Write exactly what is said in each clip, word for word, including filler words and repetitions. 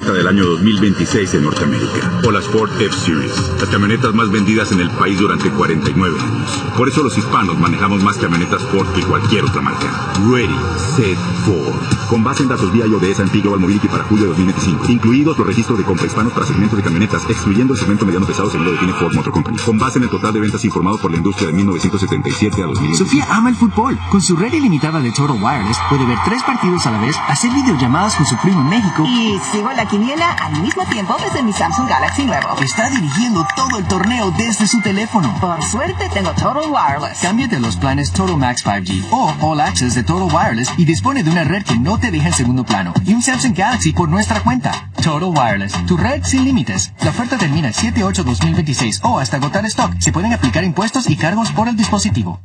camioneta del año dos mil veintiséis en Norteamérica, o las Ford F-Series, las camionetas más vendidas en el país durante cuarenta y nueve años. Por eso los hispanos manejamos más camionetas Ford que cualquier otra marca. Ready, Set, Ford. Con base en datos V I O de S and P Global Mobility para julio de dos mil veinticinco, incluidos los registros de compra hispanos para segmentos de camionetas, excluyendo el segmento mediano pesado según lo define Ford Motor Company. Con base en el total de ventas informado por la industria de mil novecientos setenta y siete a dos mil veinticinco. Sofía ama el fútbol. Con su red ilimitada de Total Wireless puede ver tres partidos a la vez, hacer videollamadas con su primo en México y sigo la quiniela al mismo tiempo desde mi Samsung Galaxy nuevo. Está dirigiendo todo el torneo desde su teléfono. Por suerte tengo Total Wireless. Cámbiate a los planes Total Max cinco G o All Access de Total Wireless y dispone de una red que no te deja en segundo plano y un Samsung Galaxy por nuestra cuenta. Total Wireless, tu red sin límites. La oferta termina el siete ocho dos mil veintiséis o hasta agotar stock. Se pueden aplicar impuestos y cargos por el dispositivo.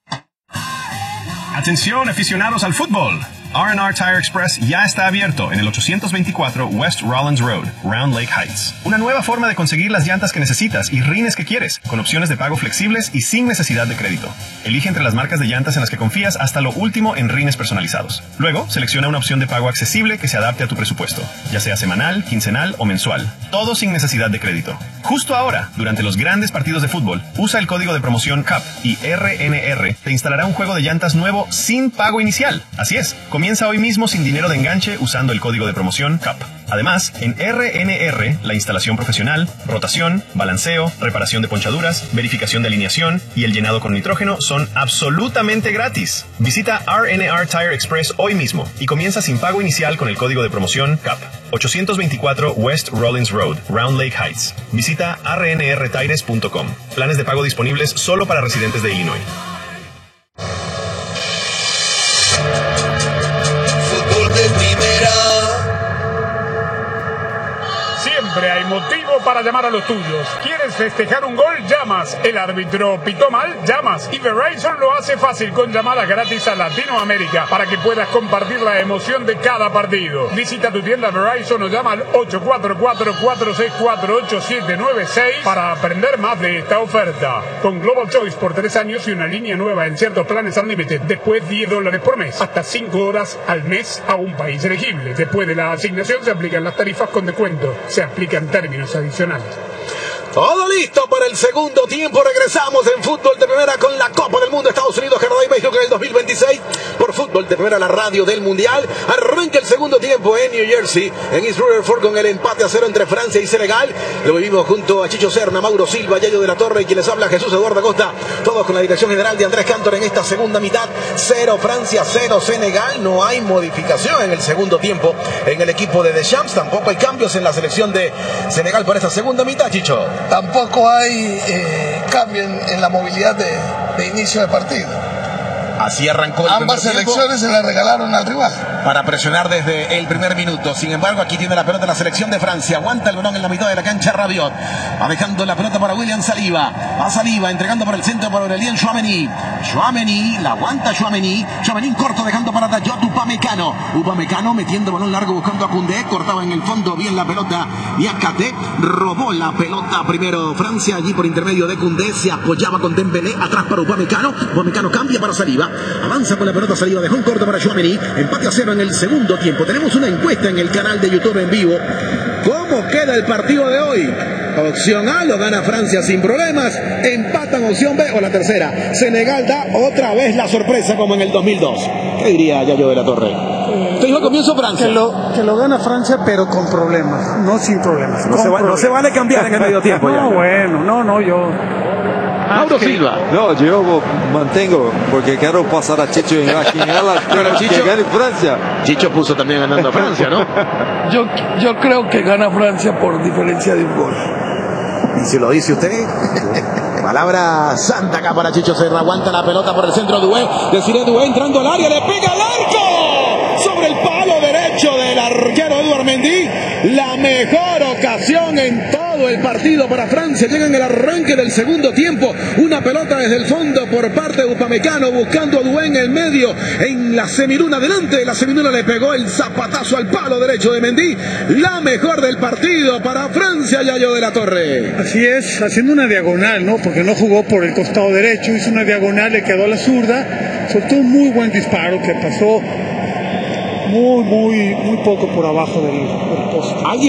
Atención aficionados al fútbol. R and R Tire Express ya está abierto en el ochocientos veinticuatro West Rollins Road, Round Lake Heights. Una nueva forma de conseguir las llantas que necesitas y rines que quieres, con opciones de pago flexibles y sin necesidad de crédito. Elige entre las marcas de llantas en las que confías hasta lo último en rines personalizados. Luego, selecciona una opción de pago accesible que se adapte a tu presupuesto, ya sea semanal, quincenal o mensual. Todo sin necesidad de crédito. Justo ahora, durante los grandes partidos de fútbol, usa el código de promoción C A P y R N R te instalará un juego de llantas nuevo sin pago inicial. Así es, comienza hoy mismo sin dinero de enganche usando el código de promoción C A P. Además, en R N R, la instalación profesional, rotación, balanceo, reparación de ponchaduras, verificación de alineación y el llenado con nitrógeno son absolutamente gratis. Visita R N R Tire Express hoy mismo y comienza sin pago inicial con el código de promoción C A P. ochocientos veinticuatro West Rollins Road, Round Lake Heights. Visita r n r tires punto com. Planes de pago disponibles solo para residentes de Illinois. Siempre hay motivo para llamar a los tuyos. ¿Quieres festejar un gol? Llamas. ¿El árbitro pitó mal? Llamas. Y Verizon lo hace fácil con llamadas gratis a Latinoamérica para que puedas compartir la emoción de cada partido. Visita tu tienda Verizon o llama al ocho cuatro cuatro, cuatro seis cuatro, ocho siete nueve seis para aprender más de esta oferta. Con Global Choice por tres años y una línea nueva en ciertos planes Unlimited. Después diez dólares por mes. Hasta cinco horas al mes a un país elegible. Después de la asignación se aplican las tarifas con descuento. Se aplican términos adicionales. Todo listo para el segundo tiempo. Regresamos en Fútbol de Primera con la Copa del Mundo Estados Unidos, Canadá y México en el dos mil veintiséis. Por Fútbol de Primera, la radio del Mundial. Arranca el segundo tiempo en New Jersey, en East Rutherford, con el empate a cero entre Francia y Senegal. Lo vivimos junto a Chicho Serna, Mauro Silva, Yayo de la Torre y quien les habla Jesús Eduardo Acosta. Todos con la dirección general de Andrés Cantor en esta segunda mitad. Cero Francia, cero Senegal. No hay modificación en el segundo tiempo en el equipo de Deschamps. Tampoco hay cambios en la selección de Senegal para esta segunda mitad, Chicho. Tampoco hay eh, cambio en, en la movilidad de, de inicio de partido. Así arrancó el Ambas primer tiempo. selecciones se le regalaron al rival. Para presionar desde el primer minuto. Sin embargo, aquí tiene la pelota la selección de Francia. Aguanta el balón en la mitad de la cancha Rabiot. Va dejando la pelota para William Saliba. Va Saliba entregando por el centro para Aurelien Tchouaméni. Tchouaméni, la aguanta Tchouaméni. Tchouaméni corto dejando para Dayot Upamecano. Upamecano metiendo balón largo buscando a Koundé. Cortaba en el fondo bien la pelota. Niakate robó la pelota primero Francia allí por intermedio de Koundé. Se apoyaba con Dembélé. Atrás para Upamecano. Upamecano cambia para Saliba. Avanza con la pelota Saliba. Dejó un corto para Tchouaméni. Empate a cero en el segundo tiempo. Tenemos una encuesta en el canal de YouTube en vivo. ¿Cómo queda el partido de hoy? Opción A, lo gana Francia sin problemas. Empatan opción B o la tercera. Senegal da otra vez la sorpresa como en el dos mil dos. ¿Qué diría Yayo de la Torre? Eh, Te dijo al comienzo Francia. Que lo, que lo gana Francia, pero con problemas. No sin problemas. No, se, va, no se vale cambiar en el medio tiempo. No, ya. bueno, no, no, yo... Mauro Silva. No, yo mantengo porque quiero pasar a Chicho en la quiniela. Pero Chicho, que gane Francia. Chicho puso también ganando a Francia, ¿no? Yo, yo creo que gana Francia por diferencia de un gol. Y si lo dice usted, palabra santa acá para Chicho Serra. Aguanta la pelota por el centro de Doué. Desiré Doué entrando al área, le pega al arco. Sobre el palo derecho del arquero Edouard Mendy. La mejor ocasión en todo el partido para Francia. Llega en el arranque del segundo tiempo. Una pelota desde el fondo por parte de Upamecano buscando a Doué en el medio. En la semiluna delante de la semiluna le pegó el zapatazo al palo derecho de Mendy. La mejor del partido para Francia, Yayo de la Torre. Así es, haciendo una diagonal, ¿no? Porque no jugó por el costado derecho, hizo una diagonal, le quedó a la zurda, soltó un muy buen disparo que pasó muy, muy, muy poco por abajo del, del poste.